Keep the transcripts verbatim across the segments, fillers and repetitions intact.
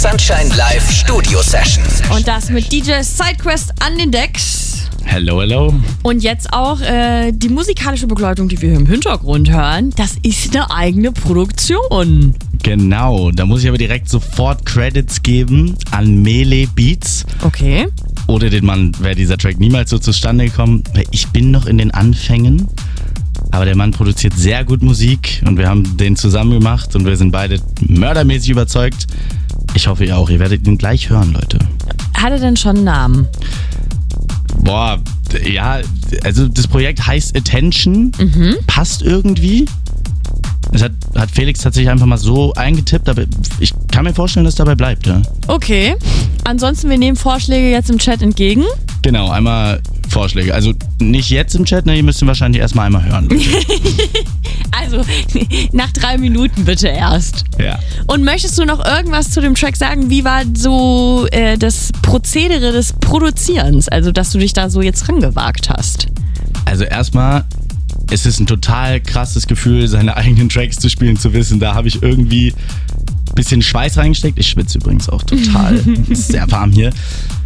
Sunshine Live Studio Session. Und das mit D J Sidequest an den Decks. Hello, hello. Und jetzt auch äh, die musikalische Begleitung, die wir hier im Hintergrund hören, das ist eine eigene Produktion. Genau, da muss ich aber direkt sofort Credits geben an Melee Beats. Okay. Ohne den Mann wäre dieser Track niemals so zustande gekommen. Ich bin noch in den Anfängen, aber der Mann produziert sehr gut Musik und wir haben den zusammen gemacht und wir sind beide mördermäßig überzeugt. Ich hoffe ihr auch, ihr werdet ihn gleich hören, Leute. Hat er denn schon einen Namen? Boah, ja, also das Projekt heißt Attention, Mhm. passt irgendwie. Das hat, hat Felix tatsächlich einfach mal so eingetippt, aber ich kann mir vorstellen, dass es dabei bleibt, ja. Okay. Ansonsten, wir nehmen Vorschläge jetzt im Chat entgegen. Genau, einmal Vorschläge. Also nicht jetzt im Chat, ne, ihr müsst ihn wahrscheinlich erstmal einmal hören. Also, nach drei Minuten bitte erst. Ja. Und möchtest du noch irgendwas zu dem Track sagen? Wie war so äh, das Prozedere des Produzierens? Also, dass du dich da so jetzt rangewagt hast. Also erstmal, es ist ein total krasses Gefühl, seine eigenen Tracks zu spielen, zu wissen, da habe ich irgendwie ein bisschen Schweiß reingesteckt. Ich schwitze übrigens auch total. Es ist sehr warm hier.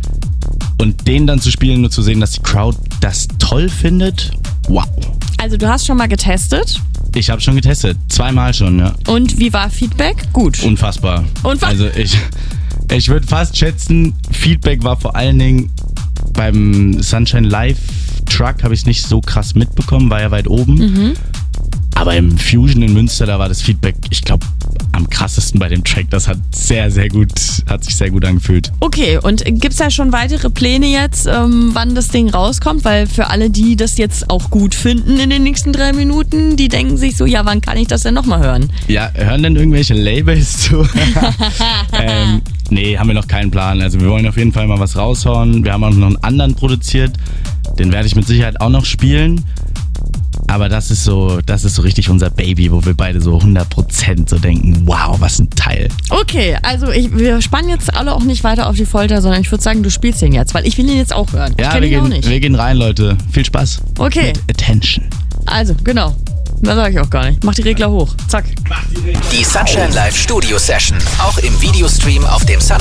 Und den dann zu spielen, nur zu sehen, dass die Crowd das toll findet, wow. Also, du hast schon mal getestet. Ich habe schon getestet, zweimal schon, ja. Und wie war Feedback? Gut. Unfassbar. Unfassbar. Also ich, ich würde fast schätzen, Feedback war vor allen Dingen beim Sunshine Live Truck, habe ich es nicht so krass mitbekommen, war ja weit oben. Mhm. Aber im Fusion in Münster, da war das Feedback, ich glaube, am krassesten bei dem Track. Das hat sehr, sehr gut, hat sich sehr gut angefühlt. Okay, und gibt's da schon weitere Pläne jetzt, ähm, wann das Ding rauskommt? Weil für alle, die das jetzt auch gut finden in den nächsten drei Minuten, die denken sich so, ja, wann kann ich das denn nochmal hören? Ja, hören denn irgendwelche Labels zu? ähm, nee, haben wir noch keinen Plan. Also wir wollen auf jeden Fall mal was raushauen. Wir haben auch noch einen anderen produziert. Den werde ich mit Sicherheit auch noch spielen. Aber das ist so, das ist so richtig unser Baby, wo wir beide so hundert Prozent so denken, wow, was ein Teil. Okay, also ich, wir spannen jetzt alle auch nicht weiter auf die Folter, sondern ich würde sagen, du spielst den jetzt, weil ich will ihn jetzt auch hören. Ja, ich wir ihn auch gehen, nicht. wir gehen rein, Leute. Viel Spaß. Okay. Mit Attention. Also, genau. Mehr sage ich auch gar nicht. Mach die Regler hoch. Zack. Die Sunshine Live Studio Session, auch im Videostream auf dem Sunshine